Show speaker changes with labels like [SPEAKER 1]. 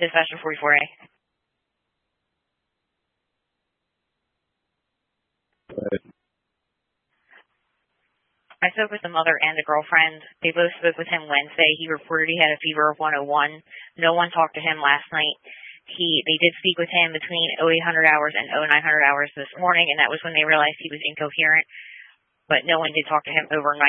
[SPEAKER 1] Dispatcher 44A. I spoke with the mother and the girlfriend. They both spoke with him Wednesday. He reported he had a fever of 101. No one talked to him last night. They did speak with him between 0800 hours and 0900 hours this morning, and that was when they realized he was incoherent. But no one did talk to him overnight.